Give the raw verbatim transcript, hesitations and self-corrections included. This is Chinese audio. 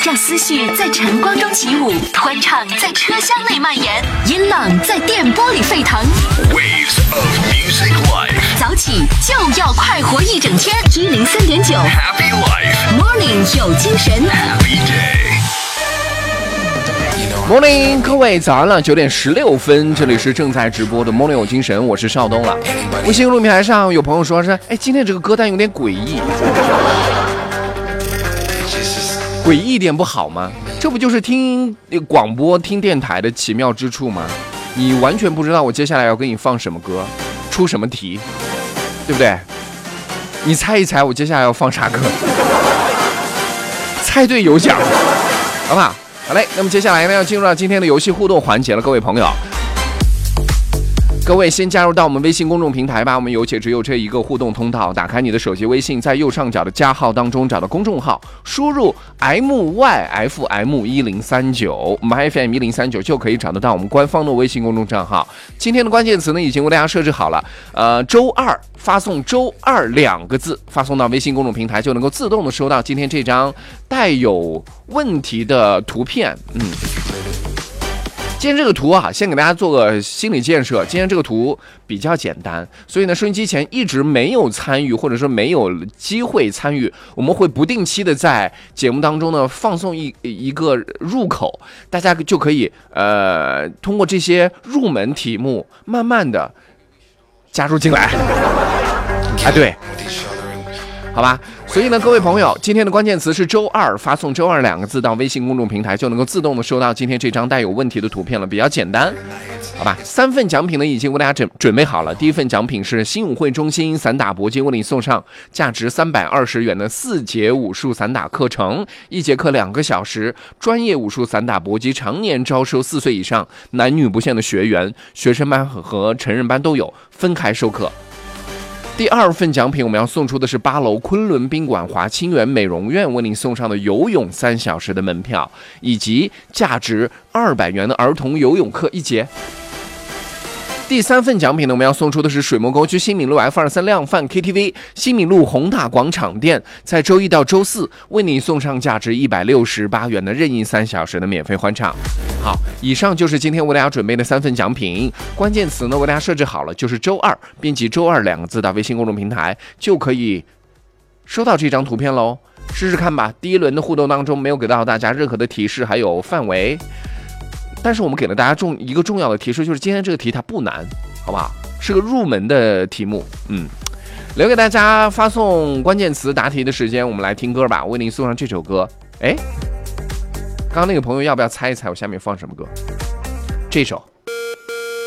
让思绪在晨光中起舞，欢唱在车厢内蔓延，音浪在电波里沸腾。 Waves of music life， 早起就要快活一整天。一零三点九 Happy life， Morning 有精神 Happy day。Morning， 各位早安了，九点十六分，这里是正在直播的 Morning 有精神，我是邵东了。微信公众平台上有朋友说是，哎，今天这个歌单有点诡异，诡异一点不好吗？这不就是听广播、听电台的奇妙之处吗？你完全不知道我接下来要给你放什么歌，出什么题，对不对？你猜一猜我接下来要放啥歌？猜对有奖，好不好？好嘞，那么接下来呢，要进入到今天的游戏互动环节了，各位朋友。各位先加入到我们微信公众平台吧，我们有且只有这一个互动通道。打开你的手机微信，在右上角的加号当中找到公众号，输入 M Y F M 一零三九 M Y F M 一零三九就可以找得到我们官方的微信公众账号。今天的关键词呢，已经为大家设置好了，呃，周二发送周二两个字，发送到微信公众平台就能够自动的收到今天这张带有问题的图片。嗯。今天这个图啊，先给大家做个心理建设。今天这个图比较简单，所以呢，收音机前一直没有参与或者说没有机会参与，我们会不定期的在节目当中呢放送一一个入口，大家就可以呃通过这些入门题目，慢慢的加入进来。啊，对。好吧，所以呢，各位朋友，今天的关键词是周二，发送周二两个字到微信公众平台，就能够自动的收到今天这张带有问题的图片了，比较简单，好吧？三份奖品呢已经为大家准准备好了。第一份奖品是新武会中心散打搏击为你送上价值三百二十元的四节武术散打课程，一节课两个小时，专业武术散打搏击常年招收四岁以上男女不限的学员，学生班和成人班都有，分开授课。第二份奖品我们要送出的是八楼昆仑宾馆华清源美容院为您送上的游泳三小时的门票，以及价值二百元的儿童游泳课一节。第三份奖品呢，我们要送出的是水墨沟区新闵路 F 二三 量贩 K T V 新闵路宏大广场店，在周一到周四为你送上价值一百六十八元的任意三小时的免费欢唱。好，以上就是今天为大家准备的三份奖品，关键词呢为大家设置好了，就是周二，编辑周二两个字到微信公众平台就可以收到这张图片喽。试试看吧，第一轮的互动当中没有给到大家任何的提示还有范围，但是我们给了大家重一个重要的提示，就是今天这个题它不难，好不好？是个入门的题目。嗯，留给大家发送关键词答题的时间，我们来听歌吧。为您送上这首歌。哎，刚刚那个朋友要不要猜一猜我下面放什么歌？这首